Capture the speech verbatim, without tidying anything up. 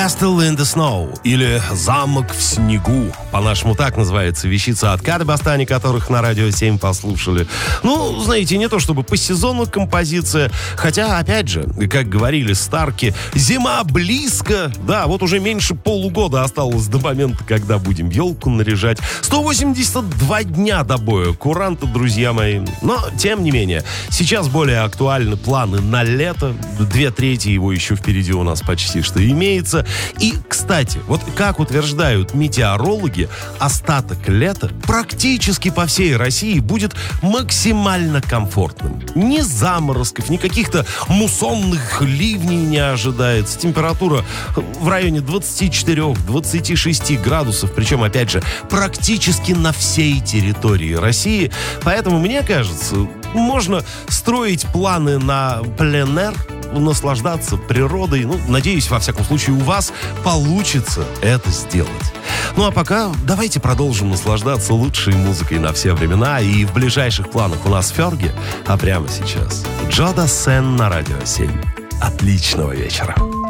Castle in the Snow, или Замок в снегу. По-нашему так называется вещица от Кады Бастани, которых на Радио семь послушали. Ну, знаете, не то чтобы по сезону композиция, хотя, опять же, как говорили Старки, зима близко. Да, вот уже меньше полугода осталось до момента, когда будем елку наряжать. сто восемьдесят два дня до боя куранта, друзья мои. Но, тем не менее, сейчас более актуальны планы на лето. Две трети его еще впереди у нас почти что имеется. И, кстати, вот как утверждают метеорологи, остаток лета практически по всей России будет максимально комфортным. Ни заморозков, ни каких-то муссонных ливней не ожидается. Температура в районе двадцать четыре - двадцать шесть градусов, причем, опять же, практически на всей территории России. Поэтому, мне кажется, можно строить планы на пленэр, наслаждаться природой. Ну, надеюсь, во всяком случае, у вас получится это сделать. Ну, а пока давайте продолжим наслаждаться лучшей музыкой на все времена. И в ближайших планах у нас Ферги, а прямо сейчас Джо Дассен на Радио семь. Отличного вечера.